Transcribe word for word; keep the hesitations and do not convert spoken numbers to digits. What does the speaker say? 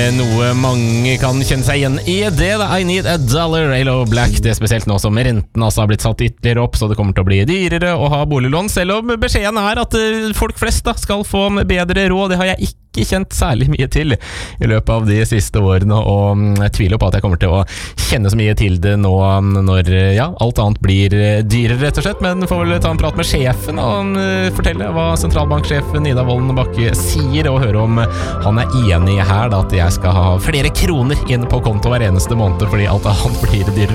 noe mange kan kjenne seg igjen i det. I need a dollar, Halo Black. Det er spesielt nå som renten altså har blitt satt ytterligere opp, så det kommer til å bli dyrere å ha boliglån, selv om beskjeden er at folk flest da skal få bedre råd. Det har jeg ikke kjent særlig mye til i løpet av de siste årene, og jeg tviler på at jeg kommer til å kjenne så mye til det nå når ja, alt annet blir dyrere rett og slett, men får vel ta en prat med sjefen og fortelle hva sentralbanksjefen Ida Wolden Bakke sier, og høre om han er enig her da, at jeg skal ha flere kroner inn på konto hver eneste måned fordi alt annet blir dyrere.